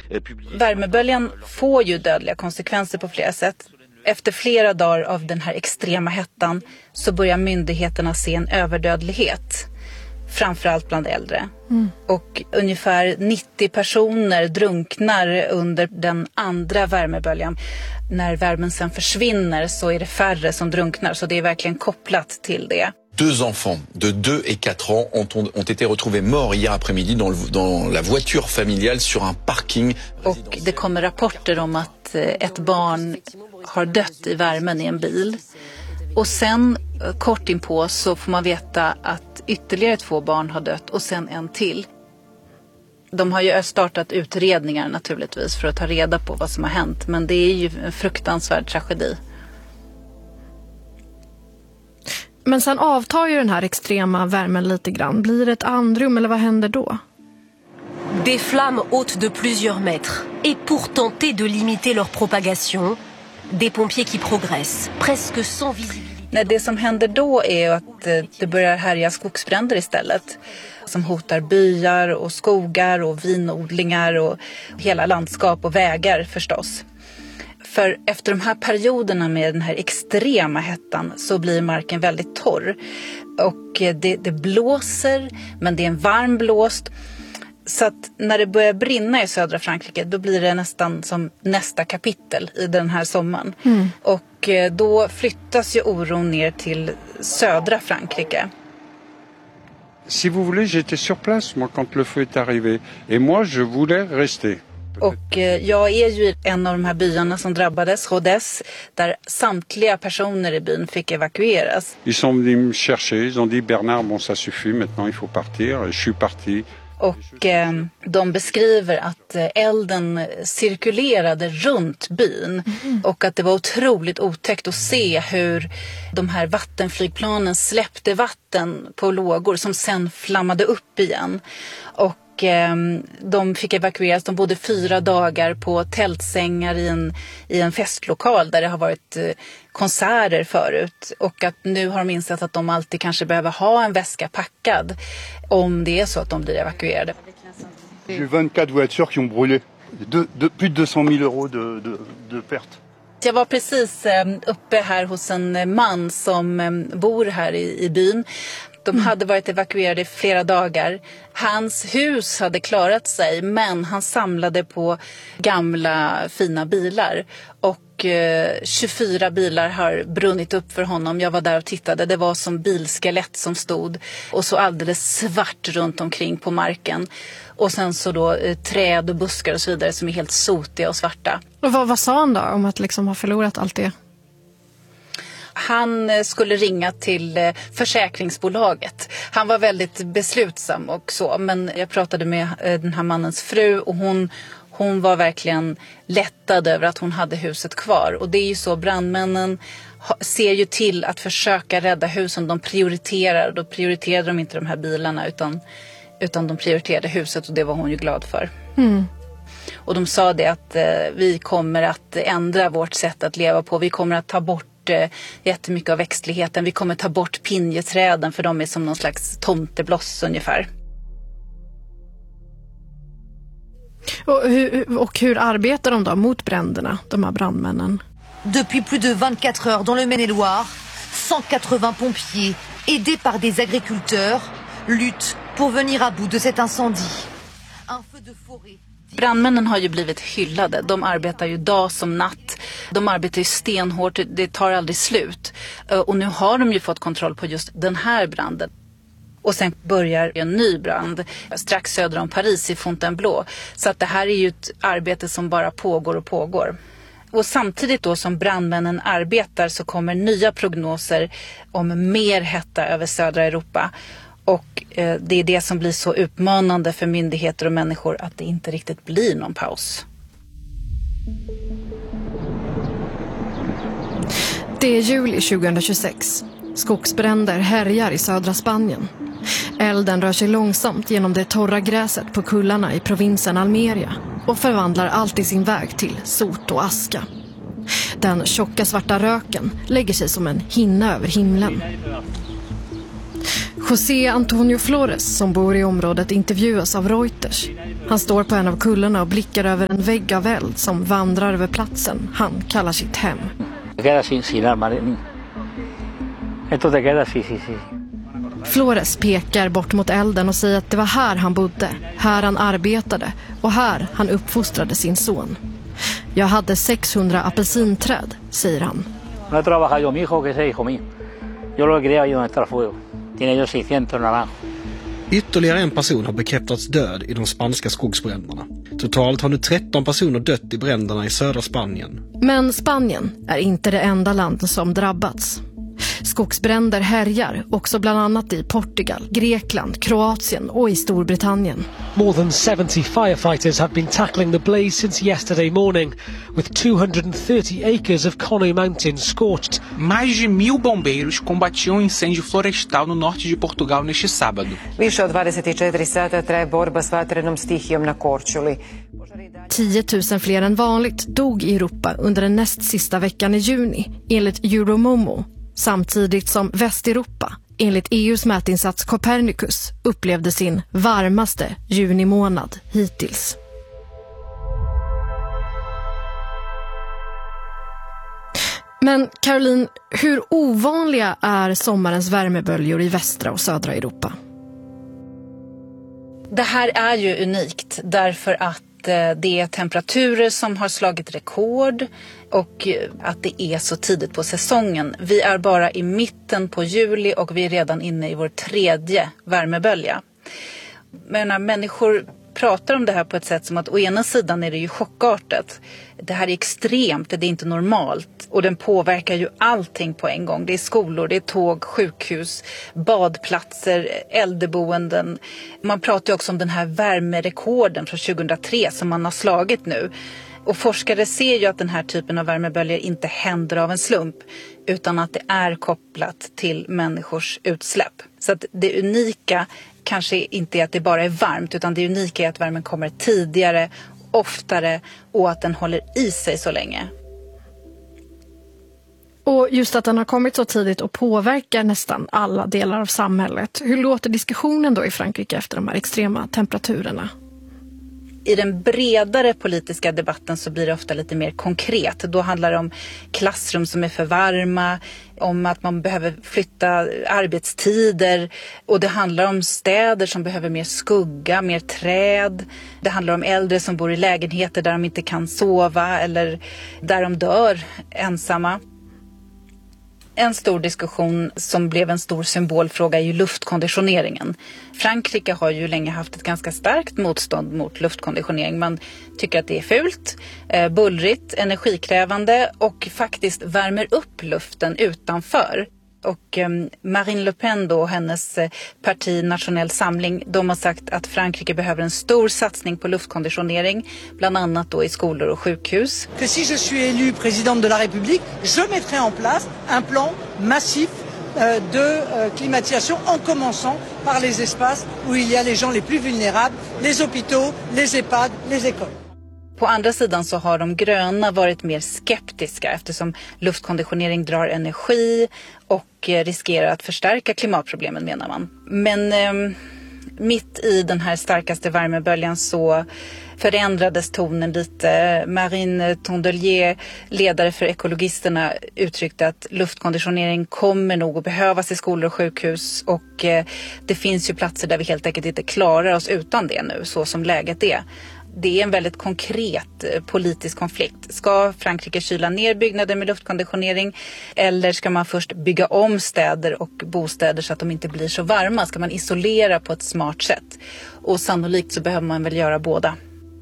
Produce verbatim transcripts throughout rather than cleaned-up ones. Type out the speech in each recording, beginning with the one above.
Värmeböljan får ju dödliga konsekvenser på flera sätt. Efter flera dagar av den här extrema hettan så börjar myndigheterna se en överdödlighet. Framförallt bland äldre. Mm. Och ungefär nittio personer drunknar under den andra värmeböljan. När värmen sen försvinner så är det färre som drunknar. Så det är verkligen kopplat till det. Deux enfants de deux et quatre ans ont, ont été retrouvés morts hier après-midi dans, dans la voiture familiale sur un parking. Och det kommer rapporter om att ett barn har dött i värmen i en bil. Och sen kort inpå så får man veta att ytterligare två barn har dött och sen en till. De har ju startat utredningar naturligtvis för att ta reda på vad som har hänt. Men det är ju en fruktansvärd tragedi. Men sen avtar ju den här extrema värmen lite grann. Blir det ett andrum eller vad händer då? Des flammes hautes de plusieurs mètres. Et pour tenter de limiter leur propagation, des pompiers qui progressent, presque sans visibilité. Nej, det som händer då är att det börjar härja skogsbränder istället. Som hotar byar och skogar och vinodlingar och hela landskap och vägar förstås. För efter de här perioderna med den här extrema hettan så blir marken väldigt torr. Och det, det blåser, men det är en varm blåst. Så att när det börjar brinna i södra Frankrike då blir det nästan som nästa kapitel i den här sommaren. Mm. Och då flyttas ju oron ner till södra Frankrike. Si vous voulez, j'étais sur place moi quand le feu est arrivé et moi je voulais rester. Och jag är ju en av de här byarna som drabbades, Rodez, där samtliga personer i byn fick evakueras. Ils sont venus me chercher, ils ont dit Bernard, bon ça suffit, maintenant il faut partir. Je suis parti. Och eh, de beskriver att elden cirkulerade runt byn mm. och att det var otroligt otäckt att se hur de här vattenflygplanen släppte vatten på lågor som sen flammade upp igen. Och eh, de fick evakueras, de bodde fyra dagar på tältsängar i en, i en festlokal där det har varit eh, konserter förut. Och att nu har de insett att de alltid kanske behöver ha en väska packad om det är så att de blir evakuerade. J'ai vingt-quatre voitures qui ont brûlé. De, de, plus de deux cent mille euros de, de, de perte. Jag var precis uppe här hos en man som bor här i, i byn. De hade varit evakuerade i flera dagar. Hans hus hade klarat sig, men han samlade på gamla fina bilar. Och eh, tjugofyra bilar har brunnit upp för honom. Jag var där och tittade. Det var som bilskelett som stod. Och så alldeles svart runt omkring på marken. Och sen så då eh, träd och buskar och så vidare som är helt sotiga och svarta. Och vad, vad sa han då om att liksom ha förlorat allt det? Han skulle ringa till försäkringsbolaget. Han var väldigt beslutsam och så. Men jag pratade med den här mannens fru och hon, hon var verkligen lättad över att hon hade huset kvar. Och det är ju så, brandmännen ser ju till att försöka rädda husen. De prioriterar, då prioriterade de inte de här bilarna utan, utan de prioriterade huset och det var hon ju glad för. Mm. Och de sa det att eh, vi kommer att ändra vårt sätt att leva på. Vi kommer att ta bort jättemycket av växtligheten. Vi kommer ta bort pinjeträden för de är som någon slags tomtebloss ungefär. Och hur, och hur arbetar de då mot bränderna, de här brandmännen? Depuis plus de vingt-quatre heures dans le Maine-et-Loire, cent quatre-vingts pompiers, aidés par des agriculteurs, luttent pour venir à bout de cet incendie. Un feu de forêt. Brandmännen har ju blivit hyllade. De arbetar ju dag som natt. De arbetar ju stenhårt. Det tar aldrig slut. Och nu har de ju fått kontroll på just den här branden. Och sen börjar en ny brand strax söder om Paris i Fontainebleau. Så att det här är ju ett arbete som bara pågår och pågår. Och samtidigt då som brandmännen arbetar så kommer nya prognoser om mer hetta över södra Europa. Och eh, det är det som blir så utmanande för myndigheter och människor att det inte riktigt blir någon paus. Det är juli tjugohundratjugosex. Skogsbränder härjar i södra Spanien. Elden rör sig långsamt genom det torra gräset på kullarna i provinsen Almeria och förvandlar allt i sin väg till sot och aska. Den tjocka svarta röken lägger sig som en hinna över himlen. José Antonio Flores som bor i området intervjuas av Reuters. Han står på en av kullarna och blickar över en vägg av eld som vandrar över platsen han kallar sitt hem. Flores pekar bort mot elden och säger att det var här han bodde, här han arbetade och här han uppfostrade sin son. Jag hade sexhundra apelsinträd, säger han. No trabaja yo mi hijo que ese hijo mío. Yo lo crié ahí donde está el fuego. Tiene yo seiscientos naranjos. Ytterligare en person har bekräftats död i de spanska skogsbränderna. Totalt har nu tretton personer dött i bränderna i södra Spanien. Men Spanien är inte det enda land som drabbats. Skogsbränder härjar också bland annat i Portugal, Grekland, Kroatien och i Storbritannien. More than seventy firefighters have been tackling the blaze since yesterday morning, with two hundred thirty acres of Cono Mountain scorched. Mais de mil bombeiros combatiam um incêndio florestal no norte de Portugal neste sábado. Više od dvadeset četiri sata traje borba s vatrenom stihijom na Korčuli. tio tusen fler än vanligt dog i Europa under den näst sista veckan i juni, enligt Euromomo. Samtidigt som Västeuropa, enligt E U:s mätinsats Copernicus, upplevde sin varmaste junimånad hittills. Men Caroline, hur ovanliga är sommarens värmeböljor i västra och södra Europa? Det här är ju unikt därför att det är temperaturer som har slagit rekord och att det är så tidigt på säsongen. Vi är bara i mitten på juli och vi är redan inne i vår tredje värmebölja. Men människor pratar om det här på ett sätt som att å ena sidan är det ju chockartat. Det här är extremt, det är inte normalt. Och den påverkar ju allting på en gång. Det är skolor, det är tåg, sjukhus, badplatser, äldreboenden. Man pratar ju också om den här värmerekorden från tjugohundratre som man har slagit nu. Och forskare ser ju att den här typen av värmeböljor inte händer av en slump, utan att det är kopplat till människors utsläpp. Så att det unika kanske inte är att det bara är varmt, utan det unika är att värmen kommer tidigare, oftare och att den håller i sig så länge. Och just att den har kommit så tidigt och påverkar nästan alla delar av samhället. Hur låter diskussionen då i Frankrike efter de här extrema temperaturerna? I den bredare politiska debatten så blir det ofta lite mer konkret. Då handlar det om klassrum som är för varma, om att man behöver flytta arbetstider, och det handlar om städer som behöver mer skugga, mer träd. Det handlar om äldre som bor i lägenheter där de inte kan sova eller där de dör ensamma. En stor diskussion som blev en stor symbolfråga är ju luftkonditioneringen. Frankrike har ju länge haft ett ganska starkt motstånd mot luftkonditionering. Man tycker att det är fult, bullrigt, energikrävande och faktiskt värmer upp luften utanför. Och eh, Marine Le Pen då, och hennes eh, parti Nationell Samling, de har sagt att Frankrike behöver en stor satsning på luftkonditionering, bland annat då i skolor och sjukhus. Que si je suis élu président de la République, je mettrai en place un plan massif euh, de euh, climatisation en commençant par les espaces où il y a les gens les plus vulnérables, les hôpitaux, les EHPAD, les écoles. På andra sidan så har de gröna varit mer skeptiska eftersom luftkonditionering drar energi och riskerar att förstärka klimatproblemen, menar man. Men eh, mitt i den här starkaste värmeböljan så förändrades tonen lite. Marine Tondelier, ledare för ekologisterna, uttryckte att luftkonditionering kommer nog att behövas i skolor och sjukhus, och eh, det finns ju platser där vi helt enkelt inte klarar oss utan det nu, så som läget är. Det är en väldigt konkret politisk konflikt. Ska Frankrike kyla ner byggnader med luftkonditionering, eller ska man först bygga om städer och bostäder så att de inte blir så varma? Ska man isolera på ett smart sätt? Och sannolikt så behöver man väl göra båda.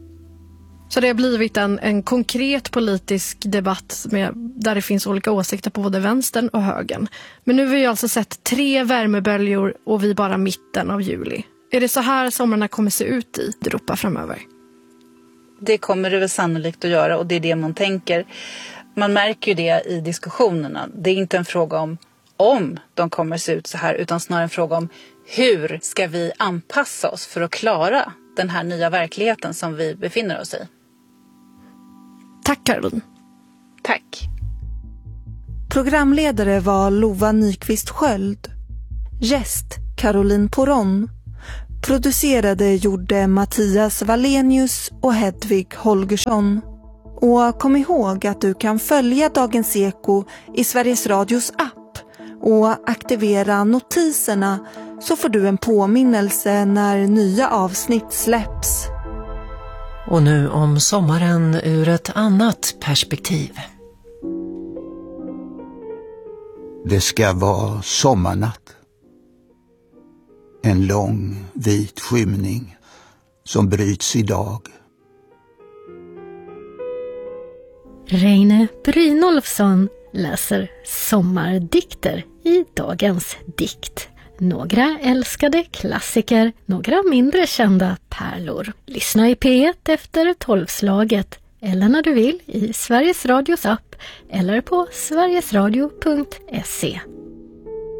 Så det har blivit en, en konkret politisk debatt med, där det finns olika åsikter på både vänstern och högern. Men nu har vi alltså sett tre värmeböljor och vi bara mitten av juli. Är det så här somrarna kommer se ut i Europa framöver? Det kommer det väl sannolikt att göra, och det är det man tänker. Man märker ju det i diskussionerna. Det är inte en fråga om om de kommer se ut så här, utan snarare en fråga om hur ska vi anpassa oss för att klara den här nya verkligheten som vi befinner oss i. Tack Caroline. Tack. Programledare var Lova Nyqvist Sköld. Gäst Caroline Poron. producerade gjorde Mattias Wallenius och Hedvig Holgersson. Och kom ihåg att du kan följa Dagens Eko i Sveriges Radios app och aktivera notiserna så får du en påminnelse när nya avsnitt släpps. Och nu om sommaren ur ett annat perspektiv. Det ska vara sommarnatt. En lång vit skymning som bryts idag. Reine Brynolfsson läser sommardikter i dagens dikt. Några älskade klassiker, några mindre kända pärlor. Lyssna i P ett efter tolvslaget eller när du vill i Sveriges Radios app eller på sverigesradio punkt se.